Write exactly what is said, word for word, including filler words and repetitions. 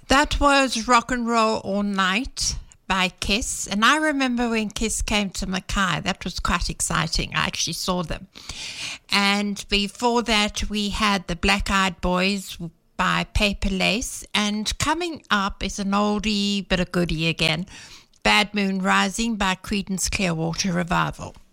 That was Rock and Roll All Night by Kiss. And I remember when Kiss came to Mackay, that was quite exciting. I actually saw them. And before that, we had the Black Eyed Boys by Paper Lace. And coming up is an oldie but a goodie again, Bad Moon Rising by Creedence Clearwater Revival.